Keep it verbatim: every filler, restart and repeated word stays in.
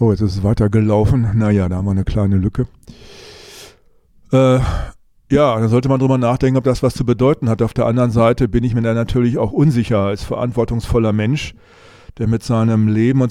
Oh, jetzt ist es weitergelaufen. Naja, da haben wir eine kleine Lücke. Äh, ja, da sollte man drüber nachdenken, ob das was zu bedeuten hat. Auf der anderen Seite bin ich mir da natürlich auch unsicher als verantwortungsvoller Mensch, der mit seinem Leben und